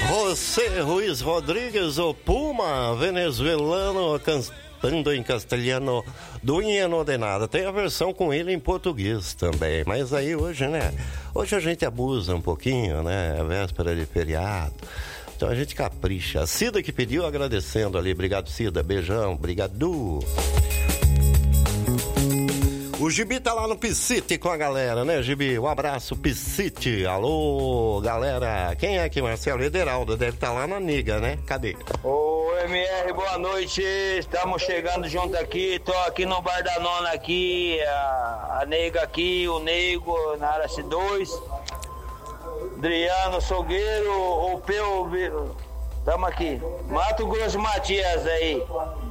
José Ruiz Rodrigues, o Puma, venezuelano, cantando em castelhano, Duinha de Nada. Tem a versão com ele em português também, mas aí hoje, né? Hoje a gente abusa um pouquinho, né? É véspera de feriado. Então a gente capricha. A Cida que pediu, agradecendo ali. Obrigado, Cida. Beijão. Obrigado. O Gibi tá lá no Piscite com a galera, né, Gibi? Um abraço, Piscite. Alô, galera. Quem é aqui, Marcelo? Ederaldo. Deve estar lá na Niga, né? Cadê? Ô, MR, boa noite. Estamos chegando junto aqui. Tô aqui no Bar da Nona aqui. A Neiga aqui, o Nego na área C2. Adriano Sogueiro, o Peu. Tamo aqui. Mato Grosso Matias aí.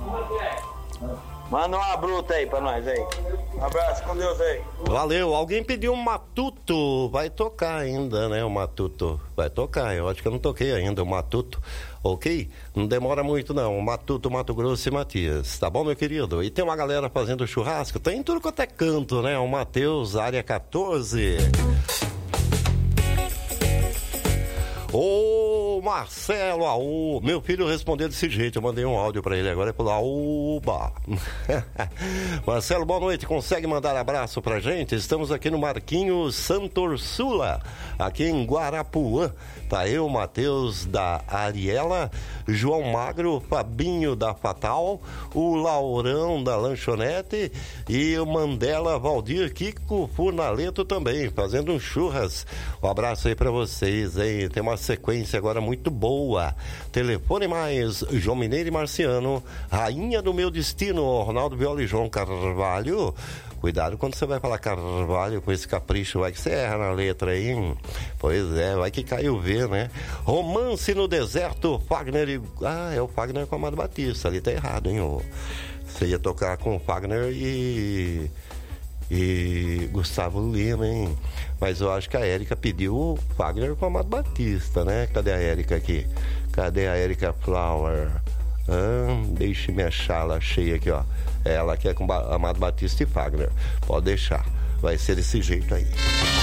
Manda uma bruta aí pra nós aí. Um abraço, com Deus aí. Valeu. Alguém pediu um matuto. Vai tocar ainda, né? O matuto. Vai tocar. Eu acho que eu não toquei ainda o matuto. Ok? Não demora muito, não. O matuto, Mato Grosso e Matias. Tá bom, meu querido? E tem uma galera fazendo churrasco. Tem tudo quanto é canto, né? O Matheus, área 14. Ô, Marcelo Aú, meu filho respondeu desse jeito, eu mandei um áudio pra ele agora, é pelo Aúba. Marcelo, boa noite, consegue mandar abraço pra gente? Estamos aqui no Marquinhos Santorsula, aqui em Guarapuã. Tá eu, Matheus da Ariela, João Magro, Fabinho da Fatal, o Laurão da Lanchonete e o Mandela Valdir Kiko Furnaleto também, fazendo um churras. Um abraço aí pra vocês, hein? Tem uma sequência agora muito boa. Telefone mais, João Mineiro e Marciano, Rainha do Meu Destino, Ronaldo Viola e João Carvalho. Cuidado quando você vai falar Carvalho com esse capricho, vai que você erra na letra aí, hein? Pois é, vai que cai o V, né? Romance no Deserto, Fagner e... Ah, é o Fagner com o Amado Batista, ali tá errado, hein? Você ia tocar com o Fagner e Gustavo Lima, hein? Mas eu acho que a Érica pediu o Fagner com o Amado Batista, né? Cadê a Érica aqui? Cadê a Érica Flower? Deixe-me achar, ela achei aqui, ó. Ela quer com Amado Batista e Fagner. Pode deixar. Vai ser desse jeito aí.